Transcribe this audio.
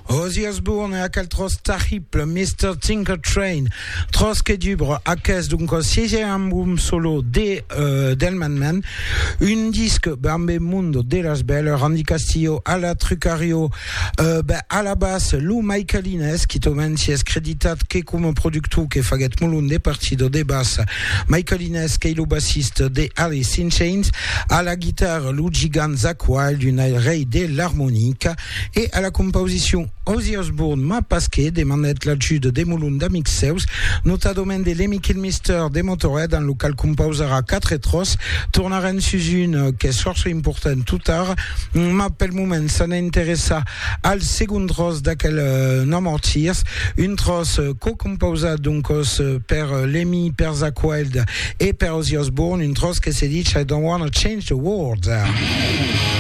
Ozzy Osbourne e a quel tros terrible Mr. Tinker Train tros que dubre a kes donc sixième album solo d'Elman Man, un disque Bambe Mundo de las Belles, Randy Castillo à la Trucario, à la basse Lou Michael Innes qui tomen si es creditat que come productu que faget mulun de partido de basse Michael Innes que le bassiste de Alice in Chains, à la guitare Lou Gigan Zach Wild, une rei de l'harmonica, et à la composition Ozzy Osbourne ma pasquet des manettes là-dessus de mulun d'Amix Seus, notamment de Lemmy Kilmister de Motorhead, dans le local composera 4 et tros, tournaren sus une que sorso important tout tard, m'appelle moment ça n'intéressa al second tros d'aquel No More Tears, une tros co-composa donc per Lemmy, per Zach Wild et per Ozzy Osbourne, une tros que s'est dit I don't wanna change the world.